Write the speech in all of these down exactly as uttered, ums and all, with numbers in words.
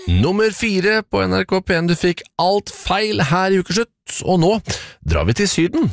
Nummer fire på N R K P en. Du fikk alt feil her i Ukeslutt, og nå drar vi til Syden.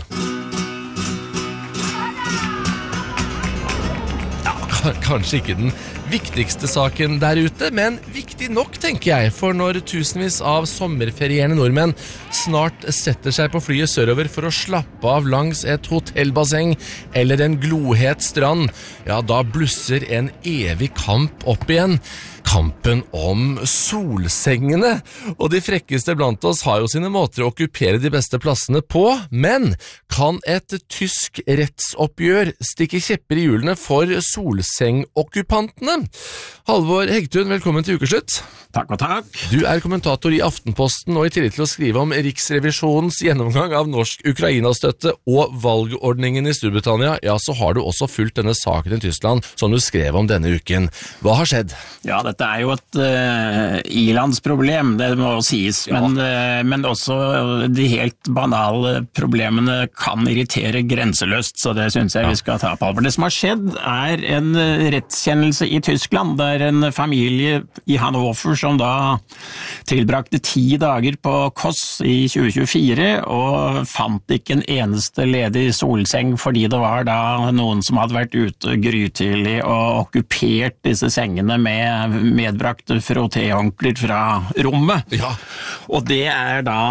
Ja, kanskje ikke den viktigste saken der ute, men viktig nok, tenker jeg, for når tusenvis av sommerferierende nordmenn snart setter seg på flyet sørover for å slappe av langs et hotellbasseng eller en glohet strand, ja, da blusser en evig kamp opp igjen. Kampen om solsengene, og de frekkeste blant oss har jo sine måter å okkupere de beste plassene på, men kan et tysk rettsoppgjør stikke kjepper i hjulene for solsengokkupantene? Halvor Hegtun, velkommen til Ukeslutt. Takk og takk. Du er kommentator i Aftenposten, og i tillegg til å skrive om Riksrevisjonens gjennomgang av norsk Ukraina-støtte og valgordningen i Storbritannia, ja, så har du også fulgt denne saken i Tyskland, som du skrev om denne uken. Hva har skjedd? Ja, dette er jo et uh, ilandsproblem, det må sies, ja. men, uh, men også de helt banale problemene kan irritere grenseløst, så det synes jeg ja. vi skal ta på alvor. Det som har skjedd er en rettskjennelse i Tyskland, der en familie i Hannover som da tilbrakte ti dager på Koss i tjue tjuefire og fant ikke en eneste ledig solseng fordi det var da noen som hadde vært ute grytidlig og okkupert disse sengene med medbrakte frottéhåndklær fra rommet. Ja. Og det er da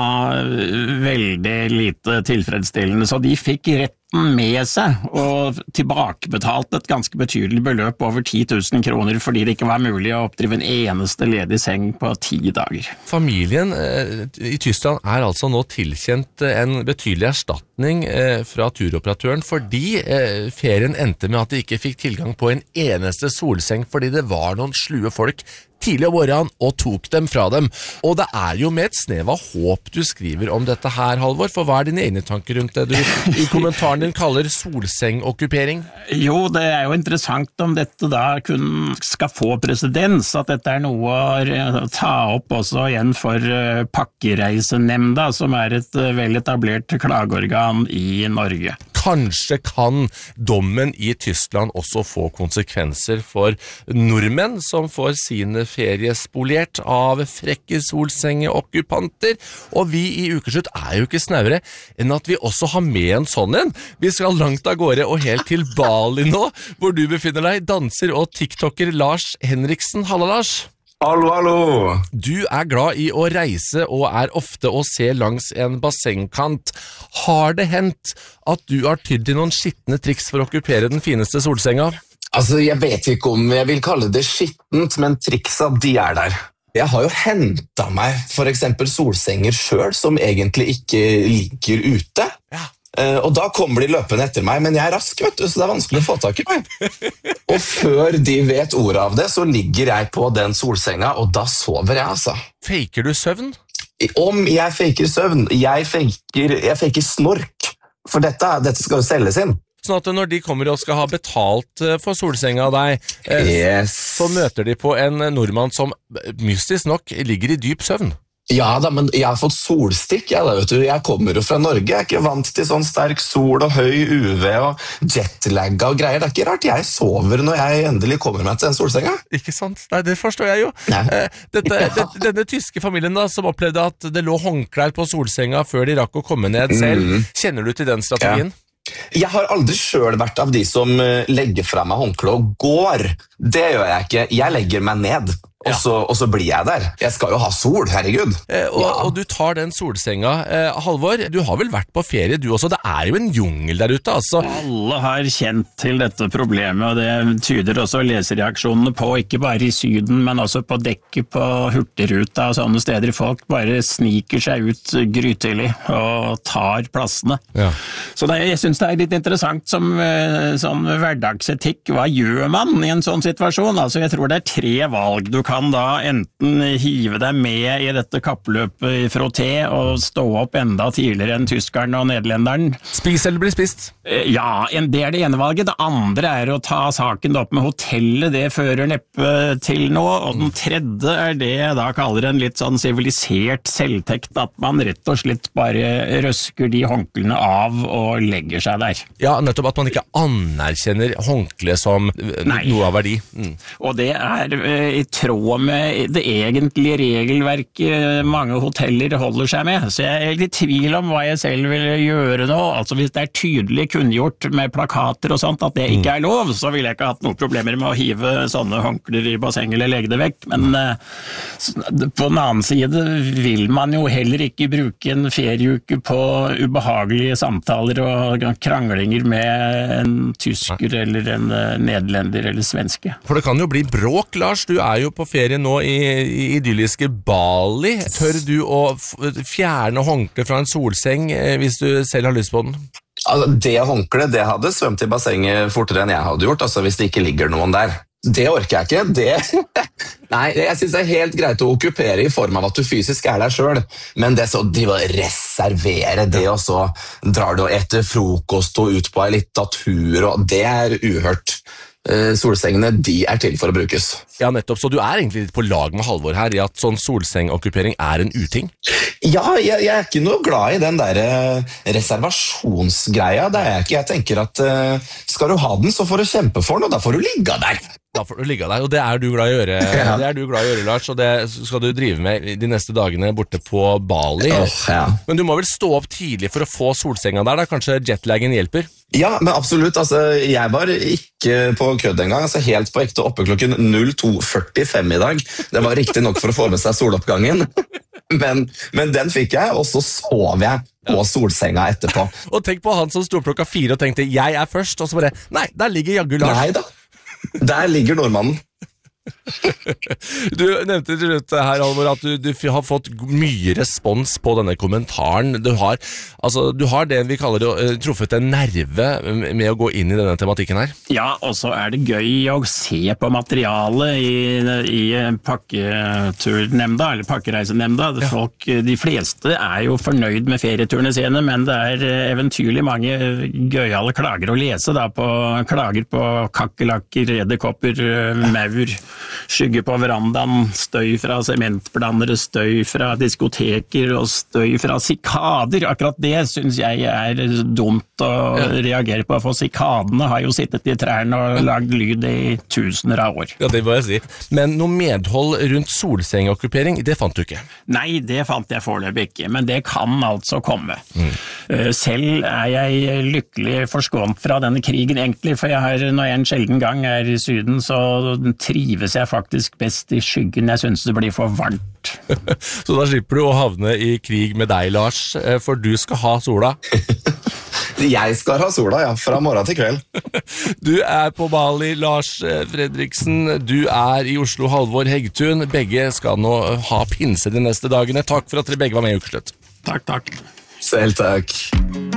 veldig lite tilfredsstillende, så de fikk rett med seg og tilbakebetalt et ganske betydelig beløp over ti tusen kroner fordi det ikke var mulig å oppdrive en eneste ledig seng på ti dager. Familien eh, i Tyskland er altså nå tilkjent en betydelig erstatning eh, fra turoperatøren fordi eh, ferien endte med at de ikke fikk tilgang på en eneste solseng fordi det var noen slue folk tidlig om morgenen og tok dem fra dem. Og det er jo med et snev av håp du skriver om dette her, Halvor, for hva er dine egne tanker rundt det du i kommentaren din kaller solsengokkupering? Jo, det er jo interessant om dette da kun skal få presedens, at dette er noe å ta opp også igjen for Pakkereisenemnda, som er et vel etablert klageorgan i Norge. Kanskje kan dommen i Tyskland også få konsekvenser for nordmenn som får sine ferie spolert av frekke solsengeokkupanter, og vi i Ukeslutt er jo ikke snauere enn at vi også har med en sånn en. Vi skal langt av gårde og helt til Bali nå, hvor du befinner deg, danser og tiktoker Lars Henriksen. Halla, Lars! Hallo, hallo! Du er glad i å reise og er ofte å se langs en bassengkant. Har det hendt at du har tydd til noen skittne triks for å okkupere den fineste solsenga? Altså, jeg vet ikke om jeg vil kalle det skittent, men triksa, de er der. Jeg har jo hentet meg for eksempel solsenger selv, som egentlig ikke ligger ute. Ja. Uh, og da kommer de løpende etter meg, men jeg er rask, vet du, så det er vanskelig å få tak i meg. Og før de vet ordet av det, så ligger jeg på den solsenga, og da sover jeg, altså. Faker du søvn? Om jeg faker søvn, jeg faker, jeg faker snork, for dette, dette skal jo selges inn. Sånn at når de kommer og skal ha betalt for solsenga av deg, eh, yes. så møter de på en nordmann som mystisk nok ligger i dyp søvn. Ja da, men jeg har fått solstikk, jeg da, vet du. Jeg kommer jo fra Norge, jeg er ikke vant til sånn sterk sol og høy U V og jetlagga og greier. Det er ikke rart jeg sover når jeg endelig kommer meg til den solsenga. Ikke sant? Nei, det forstår jeg jo. Eh, dette, ja. dette, denne tyske familien da, som opplevde at det lå håndklær på solsenga før de rakk å komme ned selv, mm. kjenner du til den strategien? Ja. Jeg har aldri selv vært av de som legger fra meg håndkle og går. Det gjør jeg ikke. Jeg legger meg ned. Og så, og så blir jeg der. Jeg skal jo ha sol, herregud. Eh, og, ja. og du tar den solsenga. Eh, Halvor, du har vel vært på ferie du også? Det er jo en jungel der ute, altså. Alle har kjent til dette problemet, og det tyder også lesereaksjonene på, ikke bare i Syden, men også på dekket på Hurtigruta og sånne steder. Folk bare sniker seg ut grytidlig og tar plassene. Ja. Så det, jeg synes det er litt interessant som, som hverdagsetikk. Hva gjør man i en sånn situasjon? Altså, jeg tror det er tre valg. Du kan da enten hive deg med i dette kappløpet i frotté og stå opp enda tidligere enn tyskeren og nederlenderen. Spis eller bli spist? Ja, det er det ene valget. Det andre er å ta saken opp med hotellet, det fører neppe til noe. Og den tredje er det jeg da kaller en litt sånn sivilisert selvtekt, at man rett og slett bare røsker de håndklene av og legger seg der. Ja, nettopp at man ikke anerkjenner håndkle som Nei. Noe av verdi. Mm. Og det er i tråd tråd med det egentlige regelverket mange hoteller holder seg med, så jeg er litt i tvil om hva jeg selv vil gjøre nå. Altså hvis det er tydelig kunngjort med plakater og sånt at det ikke er lov, så vil jeg ikke ha hatt noen problemer med å hive sånne håndklær i basseng eller legge det vekk, men på den annen side vil man jo heller ikke bruke en ferieuke på ubehagelige samtaler og kranglinger med en tysker eller en nederlender eller svenske. For det kan jo bli bråk, Lars. Du er jo på ferie nå i, i idylliske Bali. Tør du å fjerne håndkle fra en solseng hvis du selv har lyst på den? Altså, det håndkle, det hadde svømt i bassenget fortere enn jeg hadde gjort, altså hvis det ikke ligger noen der. Det orker jeg ikke. Det... Nei, jeg synes det er helt greit å okkupere i form av at du fysisk er der selv, men det så de å reservere det, og så drar du og etter frokost og ut på en littatur, og det er uhørt. Solsengene, de er til for å brukes. Ja, nettopp. Så du er egentlig litt på lag med Halvor her i at sånn solsengokkupering er en uting? Ja, jeg, jeg er ikke noe glad i den der reservasjonsgreia. Det er jeg ikke. Jeg tenker at uh, skal du ha den, så får du kjempe for den, og da får du ligge der. Da får du ligge der, og det er du glad i å gjøre, ja. Det er du glad i å gjøre, Lars, og det skal du drive med de neste dagene borte på Bali. Oh, ja. Men du må vel stå opp tidlig for å få solsenga der, da? Kanskje jetlaggen hjelper? Ja, men absolutt. Altså, jeg var ikke på kødd en gang, altså helt på ekte oppe klokken to førtifem i dag. Det var riktig nok for å få med seg soloppgangen, men, men den fikk jeg, og så sov jeg på solsenga etterpå. Og tenk på han som sto opp klokka fire og tenkte, jeg er først, og så bare, nei, der ligger jaggu Lars. Nei da. Der ligger nordmannen. Du nevnte til slutt her, Halvor, at du, du har fått mye respons på denne kommentaren. Du har, altså, du har det vi kaller det, uh, truffet en nerve med å gå inn i denne tematikken her. Ja, og så er det gøy å se på materialet i, i pakketurnnemnda, eller pakkereisenemnda. Ja. Folk, de fleste er jo fornøyd med ferieturene sine, men det er eventyrlig mange gøyale klager å lese da, på klager på kakkelakker, edderkopper, maur, skygge på verandaen, støy fra sementblandere, støy fra diskoteker og støy fra sikader. Akkurat det synes jeg er dumt å ja. reagere på, for sikadene har jo sittet i trærne og lagd lyd i tusener av år. Ja, det må jeg si. Men noe medhold rundt solsengokkupering, det fant du ikke? Nei, det fant jeg foreløpig ikke, men det kan altså komme. Mm. Selv er jeg lykkelig forskånt fra denne krigen egentlig, for jeg har, når jeg en sjelden gang er i Syden, så trives jeg faktisk best i skyggen. Jeg synes det blir for varmt. Så da slipper du å havne i krig med deg, Lars, for du skal ha sola. Jeg skal ha sola, ja, fra morgen til kveld. Du er på Bali, Lars Fredriksen. Du er i Oslo, Halvor Heggtun. Begge skal nå ha pinse de neste dagene. Takk for at dere begge var med i Ukeslutt. Takk, takk. Selv takk.